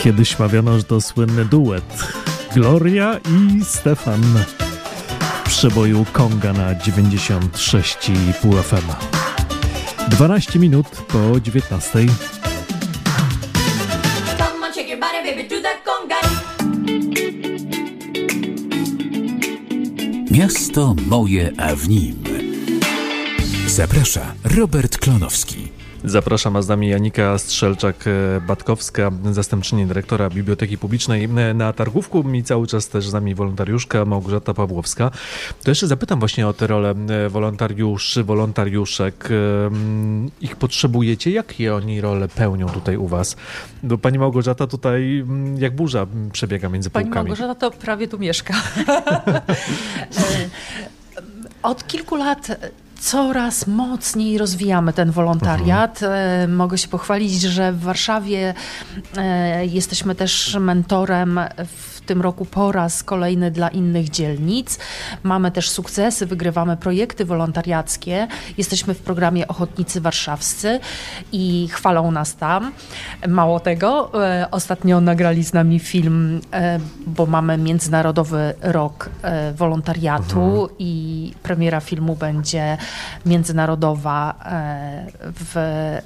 Kiedyś mawiano, że to słynny duet Gloria i Stefan w przeboju Konga na 96,5 FM. 12 minut po 19. Miasto moje, a w nim. Zaprasza Robert Klonowski. Zapraszam, a z nami Janika Strzelczak-Batkowska, zastępczyni dyrektora Biblioteki Publicznej na Targówku i cały czas też z nami wolontariuszka Małgorzata Pawłowska. To jeszcze zapytam właśnie o te role wolontariuszy, wolontariuszek. Ich potrzebujecie? Jakie oni role pełnią tutaj u was? Bo pani Małgorzata tutaj jak burza przebiega między półkami. Pani Małgorzata to prawie tu mieszka. Od kilku lat coraz mocniej rozwijamy ten wolontariat. Mogę się pochwalić, że w Warszawie jesteśmy też mentorem w tym roku po raz kolejny dla innych dzielnic. Mamy też sukcesy, wygrywamy projekty wolontariackie. Jesteśmy w programie Ochotnicy Warszawscy i chwalą nas tam. Mało tego, ostatnio nagrali z nami film, bo mamy Międzynarodowy Rok Wolontariatu i premiera filmu będzie międzynarodowa w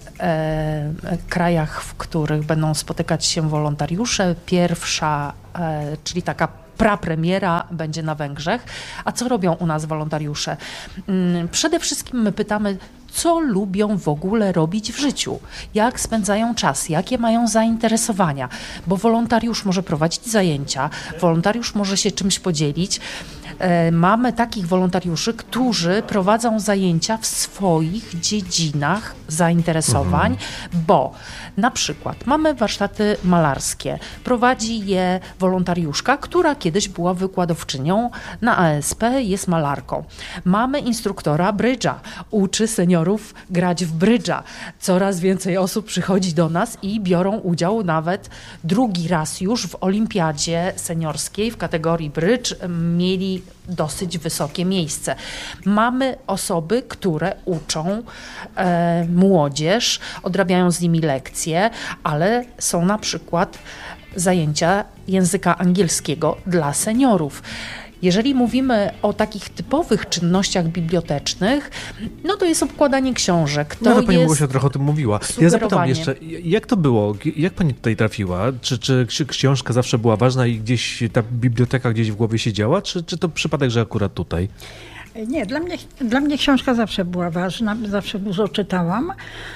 krajach, w których będą spotykać się wolontariusze. Pierwsza, czyli taka prapremiera będzie na Węgrzech. A co robią u nas wolontariusze? Przede wszystkim my pytamy, co lubią w ogóle robić w życiu, jak spędzają czas, jakie mają zainteresowania, bo wolontariusz może prowadzić zajęcia, wolontariusz może się czymś podzielić. Mamy takich wolontariuszy, którzy prowadzą zajęcia w swoich dziedzinach zainteresowań, bo na przykład mamy warsztaty malarskie. Prowadzi je wolontariuszka, która kiedyś była wykładowczynią na ASP, jest malarką. Mamy instruktora brydża, uczy seniorów grać w brydża. Coraz więcej osób przychodzi do nas i biorą udział nawet drugi raz już w olimpiadzie seniorskiej w kategorii brydż. Mieli dosyć wysokie miejsce. Mamy osoby, które uczą młodzież, odrabiają z nimi lekcje, ale są na przykład zajęcia języka angielskiego dla seniorów. Jeżeli mówimy o takich typowych czynnościach bibliotecznych, no to jest obkładanie książek. To ale pani Małgosia trochę o tym mówiła. Ja zapytam jeszcze, jak to było? Jak pani tutaj trafiła? Czy książka zawsze była ważna i gdzieś ta biblioteka gdzieś w głowie siedziała? Czy to przypadek, że akurat tutaj? Nie, dla mnie książka zawsze była ważna, zawsze dużo czytałam.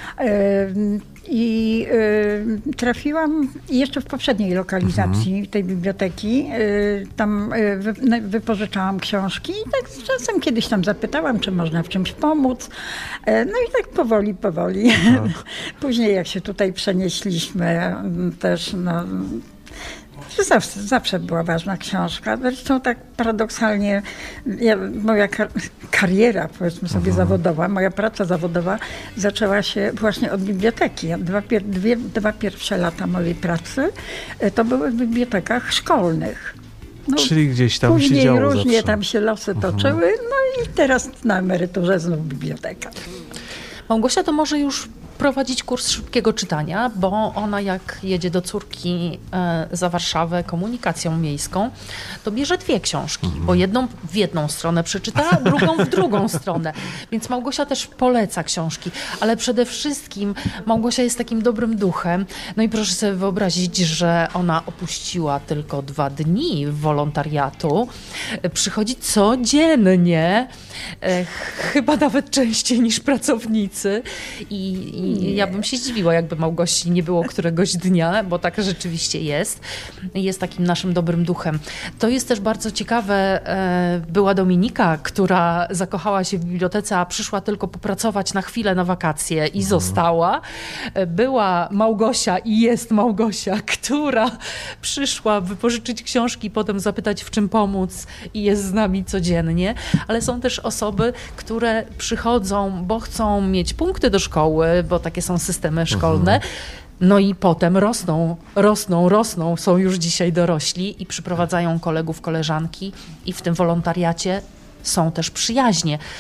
I trafiłam jeszcze w poprzedniej lokalizacji tej biblioteki. Tam wypożyczałam książki i tak z czasem kiedyś tam zapytałam, czy można w czymś pomóc. No i tak powoli. Później jak się tutaj przenieśliśmy też, no, zawsze była ważna książka. Zresztą tak paradoksalnie moja kariera, powiedzmy sobie, zawodowa, moja praca zawodowa zaczęła się właśnie od biblioteki. Dwa pierwsze lata mojej pracy to były w bibliotekach szkolnych. No, czyli gdzieś tam później się działo różnie zawsze. Tam się losy toczyły, no i teraz na emeryturze znów biblioteka. Małgosia to może już prowadzić kurs szybkiego czytania, bo ona jak jedzie do córki za Warszawę komunikacją miejską, to bierze dwie książki, bo jedną w jedną stronę przeczyta, a drugą w drugą stronę. Więc Małgosia też poleca książki, ale przede wszystkim Małgosia jest takim dobrym duchem. No i proszę sobie wyobrazić, że ona opuściła tylko 2 dni wolontariatu. Przychodzi codziennie, chyba nawet częściej niż pracownicy i ja bym się zdziwiła, jakby Małgosi nie było któregoś dnia, bo tak rzeczywiście jest. Jest takim naszym dobrym duchem. To jest też bardzo ciekawe. Była Dominika, która zakochała się w bibliotece, a przyszła tylko popracować na chwilę na wakacje i została. Była Małgosia i jest Małgosia, która przyszła wypożyczyć książki, potem zapytać, w czym pomóc i jest z nami codziennie. Ale są też osoby, które przychodzą, bo chcą mieć punkty do szkoły, bo takie są systemy szkolne. No i potem rosną, są już dzisiaj dorośli i przyprowadzają kolegów, koleżanki i w tym wolontariacie są też przyjaźnie.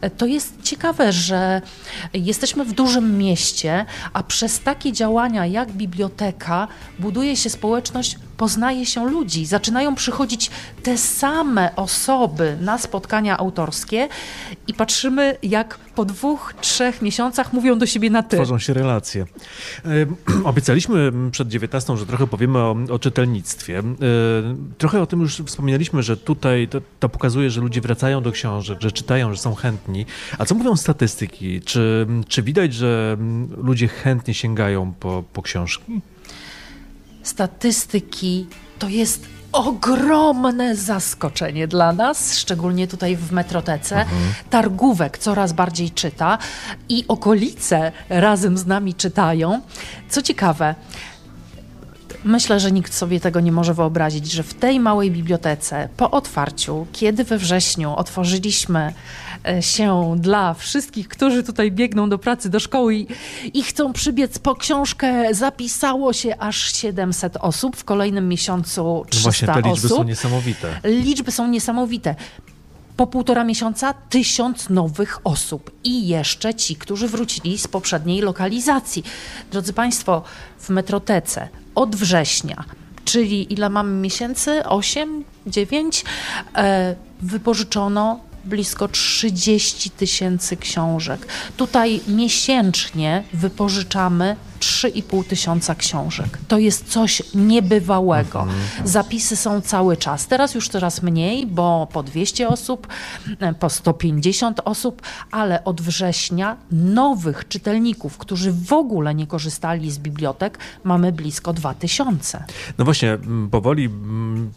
To jest ciekawe, że jesteśmy w dużym mieście, a przez takie działania jak biblioteka buduje się społeczność, poznaje się ludzi. Zaczynają przychodzić te same osoby na spotkania autorskie i patrzymy, jak po 2-3 miesiącach mówią do siebie na ty. Tworzą się relacje. Obiecaliśmy przed 19, że trochę powiemy o czytelnictwie. Trochę o tym już wspominaliśmy, że tutaj to pokazuje, że ludzie wracają do książek, że czytają, że są chętni. A co mówią statystyki? Czy widać, że ludzie chętnie sięgają po książki? Statystyki to jest ogromne zaskoczenie dla nas, szczególnie tutaj w Metrotece. Targówek coraz bardziej czyta i okolice razem z nami czytają. Co ciekawe, myślę, że nikt sobie tego nie może wyobrazić, że w tej małej bibliotece po otwarciu, kiedy we wrześniu otworzyliśmy się dla wszystkich, którzy tutaj biegną do pracy, do szkoły i chcą przybiec po książkę, zapisało się aż 700 osób, w kolejnym miesiącu 300 Właśnie, te liczby osób. są niesamowite. Liczby są niesamowite. Po 1,5 miesiąca 1000 nowych osób i jeszcze ci, którzy wrócili z poprzedniej lokalizacji. Drodzy Państwo, w Metrotece od września, czyli ile mamy miesięcy? 8, 9? Wypożyczono blisko 30 000 książek. Tutaj miesięcznie wypożyczamy 3500 książek. To jest coś niebywałego. Zapisy są cały czas. Teraz już coraz mniej, bo po 200 osób, po 150 osób, ale od września nowych czytelników, którzy w ogóle nie korzystali z bibliotek, mamy blisko 2000. No właśnie, powoli